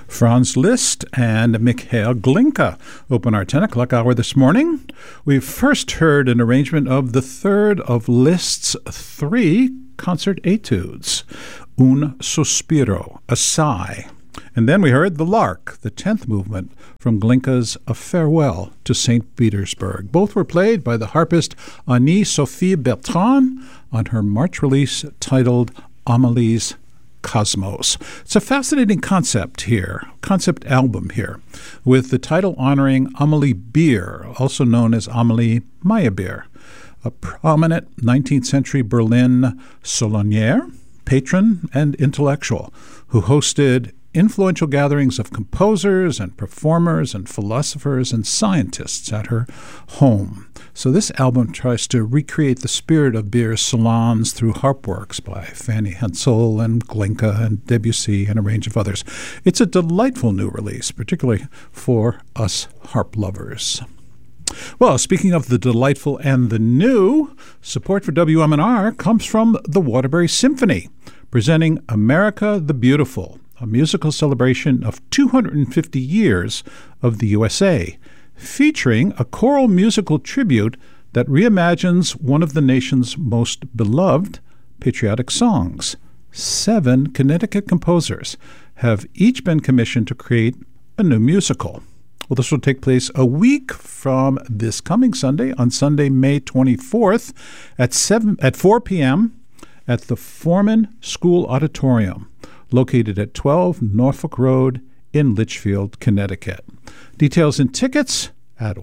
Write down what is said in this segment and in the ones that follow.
Franz Liszt and Michael Glinka open our 10 o'clock hour this morning. We first heard an arrangement of the third of Liszt's 3 concert etudes, Un Sospiro, a sigh. And then we heard The Lark, the 10th movement from Glinka's A Farewell to St. Petersburg. Both were played by the harpist Annie-Sophie Bertrand on her March release titled Amelie's Cosmos. It's a fascinating concept album here, with the title honoring Amelie Beer, also known as Amelie Meyerbeer, a prominent 19th century Berlin salonière, patron, and intellectual who hosted influential gatherings of composers and performers and philosophers and scientists at her home. So this album tries to recreate the spirit of Beer's salons through harp works by Fanny Hensel and Glinka and Debussy and a range of others. It's a delightful new release, particularly for us harp lovers. Well, speaking of the delightful and the new, support for WMNR comes from the Waterbury Symphony, presenting America the Beautiful, a musical celebration of 250 years of the USA, featuring a choral musical tribute that reimagines one of the nation's most beloved patriotic songs. 7 Connecticut composers have each been commissioned to create a new musical. Well, this will take place a week from this coming Sunday, on Sunday, May 24th at 4 p.m. at the Foreman School Auditorium, located at 12 Norfolk Road in Litchfield, Connecticut. Details and tickets at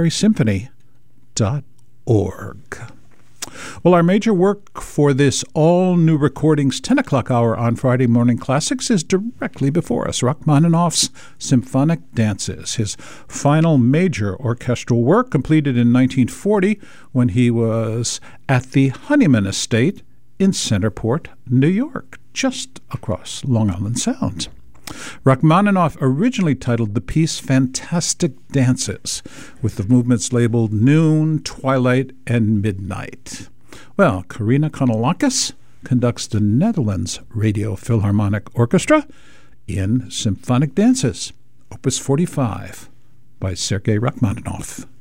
waterburysymphony.org. Well, our major work for this all-new recordings 10 o'clock hour on Friday Morning Classics is directly before us. Rachmaninoff's Symphonic Dances, his final major orchestral work, completed in 1940 when he was at the Honeyman Estate in Centerport, New York, just across Long Island Sound. Rachmaninoff originally titled the piece Fantastic Dances, with the movements labeled Noon, Twilight, and Midnight. Well, Karina Kanellakis conducts the Netherlands Radio Philharmonic Orchestra in Symphonic Dances, Opus 45 by Sergei Rachmaninoff.